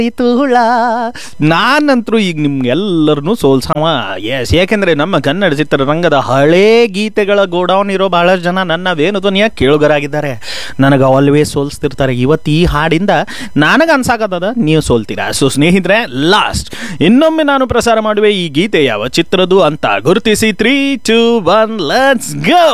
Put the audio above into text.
ಆಯಿತು ಹುಳ. ನಾನಂತರೂ ಈಗ ನಿಮ್ಗೆಲ್ಲರನ್ನೂ ಸೋಲ್ಸವ. ಎಸ್, ಯಾಕೆಂದರೆ ನಮ್ಮ ಕನ್ನಡ ಚಿತ್ರರಂಗದ ಹಳೇ ಗೀತೆಗಳ ಗೋಡೌನ್ ಇರೋ ಬಹಳಷ್ಟು ಜನ ನನ್ನ ವೇಣು ಧ್ವನಿಯ ಕೇಳುಗರಾಗಿದ್ದಾರೆ. ನನಗೆ ಆಲ್ವೇಸ್ ಸೋಲ್ಸ್ತಿರ್ತಾರೆ. ಇವತ್ತು ಈ ಹಾಡಿಂದ ನನಗೆ ಅನ್ಸಾಕತ್ತದ ನೀವು ಸೋಲ್ತೀರಾ. ಸೊ ಸ್ನೇಹಿತರೆ, ಲಾಸ್ಟ್ ಇನ್ನೊಮ್ಮೆ ನಾನು ಪ್ರಸಾರ ಮಾಡುವೆ ಈ ಗೀತೆ ಯಾವ ಚಿತ್ರದ್ದು ಅಂತ ಗುರುತಿಸಿ. 3, 2, 1 ಲೆಟ್ಸ್ ಗೋ.